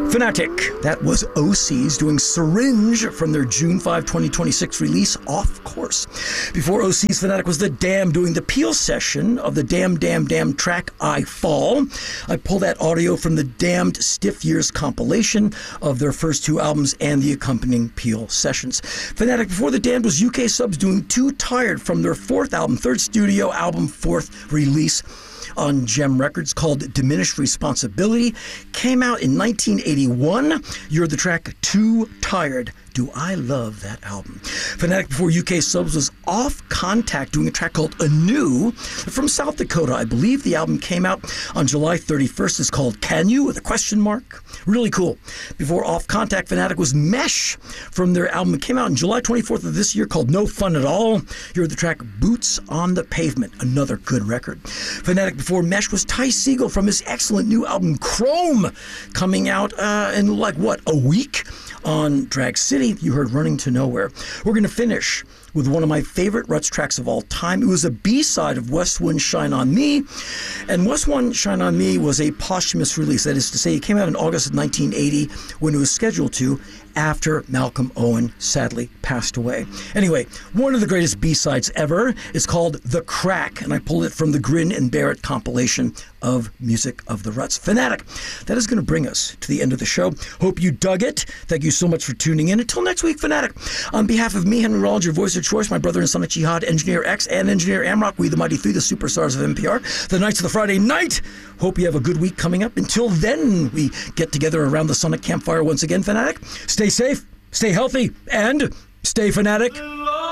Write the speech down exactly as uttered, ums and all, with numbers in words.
Fanatic. That was O C's doing Syringe from their June fifth, twenty twenty-six release, Off Course. Before O C's Fanatic was The Damned doing the Peel session of the Damn Damn Damn track I Fall. I pulled that audio from the Damned Stiff Years compilation of their first two albums and the accompanying Peel sessions. Fanatic before The Damned was U K Subs doing Too Tired from their fourth album, third studio album, fourth release on Gem Records, called Diminished Responsibility. Came out in nineteen eighty-one. You're the track Too Tired. Do I love that album. Fanatic before U K Subs was Off Contact doing a track called Anew from South Dakota. I believe the album came out on July thirty-first. It's called Can You with a question mark. Really cool. Before Off Contact, Fanatic was Mesh from their album. It came out on July twenty-fourth of this year called No Fun at All. You're the track Boots on the Pavement. Another good record. Fanatic before Mesh was Ty Segall from his excellent new album Chrome, coming out uh, in like what, a week? On Drag City, you heard Running to Nowhere. We're going to finish with one of my favorite Ruts tracks of all time. It was a B-side of West Wind Shine On Me, and West Wind Shine On Me was a posthumous release. That is to say, it came out in August of nineteen eighty when it was scheduled to, after Malcolm Owen sadly passed away. Anyway, one of the greatest B-sides ever is called The Crack, and I pulled it from the Grin and Bear It compilation of Music of the Ruts. Fanatic, that is going to bring us to the end of the show. Hope you dug it. Thank you so much for tuning in. Until next week, Fanatic, on behalf of me, Henry Rollins, your voice of choice, my brother and Sonic Jihad, Engineer X, and Engineer Amrock, we the Mighty Three, the superstars of N P R, the Knights of the Friday Night. Hope you have a good week coming up. Until then, we get together around the Sonic Campfire once again, Fanatic. Stay safe, stay healthy, and stay fanatic.